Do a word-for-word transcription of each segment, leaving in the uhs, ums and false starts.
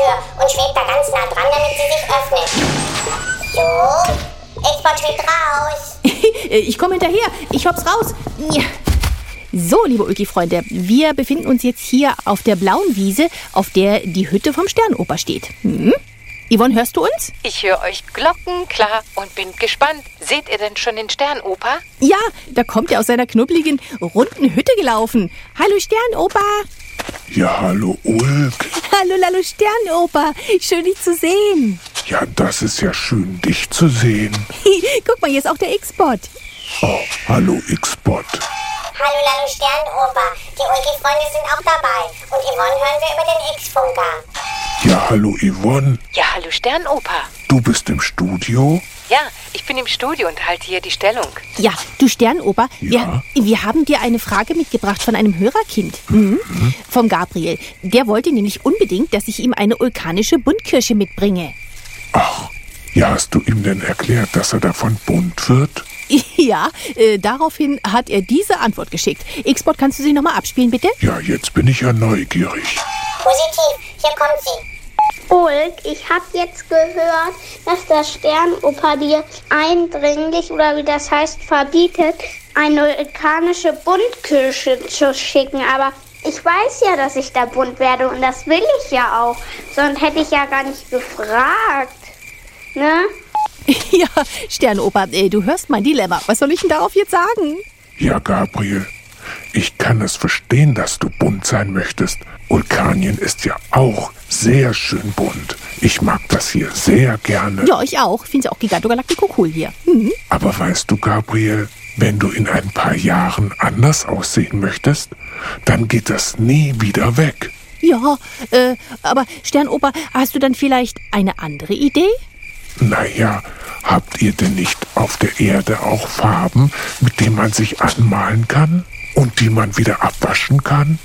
Tür und schwebt da ganz nah dran, damit sie sich öffnet. So, Export schwebt raus. Ich komme hinterher, ich hopp's raus. So, liebe Ulki-Freunde, wir befinden uns jetzt hier auf der blauen Wiese, auf der die Hütte vom Sternoper steht. Hm? Yvonne, hörst du uns? Ich höre euch glockenklar und bin gespannt. Seht ihr denn schon den Sternoper? Ja, da kommt er aus seiner knubbeligen, runden Hütte gelaufen. Hallo Sternoper. Ja, hallo Ulk. Hallo, hallo Sternoper. Schön, dich zu sehen. Ja, das ist ja schön, dich zu sehen. Guck mal, hier ist auch der X-Bot. Oh, hallo X-Bot. Hallo, hallo Sternoper. Die Ulki-Freunde sind auch dabei. Und Yvonne hören wir über den X-Funker. Ja, hallo Yvonne. Ja, hallo Sternoper. Du bist im Studio? Ja, ich bin im Studio und halte hier die Stellung. Ja, du Sternoper, Ja? wir, wir haben dir eine Frage mitgebracht von einem Hörerkind. Mhm. Mhm. Vom Gabriel. Der wollte nämlich unbedingt, dass ich ihm eine ulkanische Buntkirsche mitbringe. Ach, ja, hast du ihm denn erklärt, dass er davon bunt wird? Ja, äh, daraufhin hat er diese Antwort geschickt. X-Bot, kannst du sie nochmal abspielen, bitte? Ja, jetzt bin ich ja neugierig. Positiv, hier kommt sie. Ulk, ich habe jetzt gehört, dass der Sternoper dir eindringlich, oder wie das heißt, verbietet, eine vulkanische Buntkirsche zu schicken. Aber ich weiß ja, dass ich da bunt werde und das will ich ja auch. Sonst hätte ich ja gar nicht gefragt. Ne? Ja, Sternoper, äh, du hörst mein Dilemma. Was soll ich denn darauf jetzt sagen? Ja, Gabriel, ich kann es verstehen, dass du bunt sein möchtest. Vulkanien ist ja auch sehr schön bunt. Ich mag das hier sehr gerne. Ja, ich auch. Finde es auch gigantogalactico cool hier. Mhm. Aber weißt du, Gabriel, wenn du in ein paar Jahren anders aussehen möchtest, dann geht das nie wieder weg. Ja, äh, aber Sternoper, hast du dann vielleicht eine andere Idee? Naja, habt ihr denn nicht auf der Erde auch Farben, mit denen man sich anmalen kann und die man wieder abwaschen kann?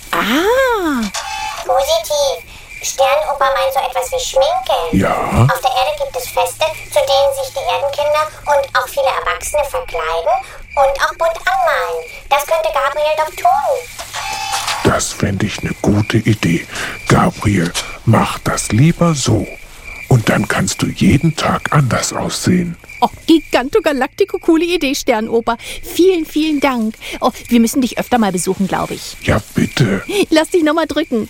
Ah, Positiv. Sternoper meint so etwas wie Schminke. Ja. Auf der Erde gibt es Feste, zu denen sich die Erdenkinder und auch viele Erwachsene verkleiden und auch bunt anmalen. Das könnte Gabriel doch tun. Das fände ich eine gute Idee. Gabriel, mach das lieber so. Und dann kannst du jeden Tag anders aussehen. oh, gigantogalactico coole Idee, Sternoper. Vielen, vielen Dank. Oh, wir müssen dich öfter mal besuchen, glaube ich. Ja, bitte. Lass dich nochmal drücken.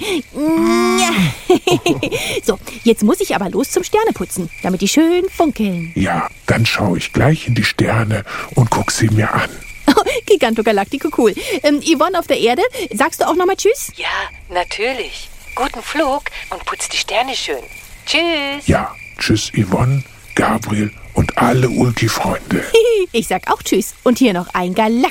So, jetzt muss ich aber los zum Sterneputzen, damit die schön funkeln. Ja, dann schaue ich gleich in die Sterne und guck sie mir an. Gigantogalactico cool. Ähm, Yvonne auf der Erde, sagst du auch nochmal Tschüss? Ja, natürlich. Guten Flug und putz die Sterne schön. Tschüss. Ja, tschüss Yvonne, Gabriel und alle Ulki-Freunde. Ich sag auch Tschüss. Und hier noch ein Galaktiker.